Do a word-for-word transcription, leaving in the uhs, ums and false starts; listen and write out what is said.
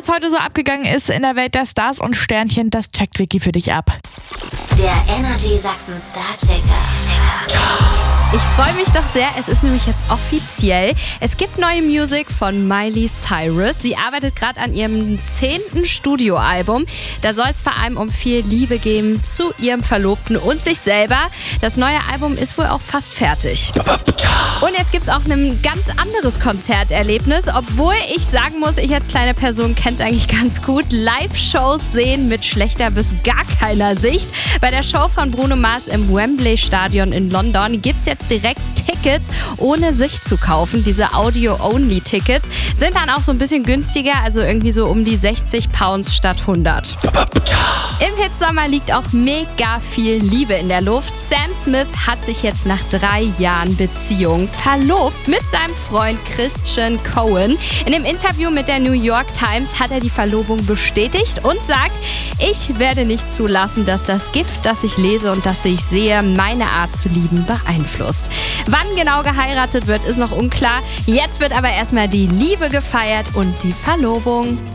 was heute so abgegangen ist in der Welt der Stars und Sternchen, das checkt Vicky für dich ab. Der Energy Sachsen Star Checker. Ich freue mich doch sehr, es ist nämlich jetzt offiziell. Es gibt neue Musik von Miley Cyrus. Sie arbeitet gerade an ihrem zehnten Studioalbum. Da soll es vor allem um viel Liebe gehen zu ihrem Verlobten und sich selber. Das neue Album ist wohl auch fast fertig. Und jetzt gibt es auch ein ganz anderes Konzerterlebnis, obwohl ich sagen muss, ich als kleine Person kenne es eigentlich ganz gut. Live-Shows sehen mit schlechter bis gar keiner Sicht. Bei der Show von Bruno Mars im Wembley Stadion in London gibt es jetzt direkt Tickets ohne Sicht zu kaufen. Diese Audio-Only-Tickets sind dann auch so ein bisschen günstiger, also irgendwie so um die sechzig Pounds statt hundert. Im Hitsommer liegt auch mega viel Liebe in der Luft. Sam Smith hat sich jetzt nach drei Jahren Beziehung verlobt mit seinem Freund Christian Cohen. In dem Interview mit der New York Times hat er die Verlobung bestätigt und sagt, ich werde nicht zulassen, dass das Gift, das ich lese und das ich sehe, meine Art zu lieben beeinflusst. Wann genau geheiratet wird, ist noch unklar. Jetzt wird aber erstmal die Liebe gefeiert und die Verlobung.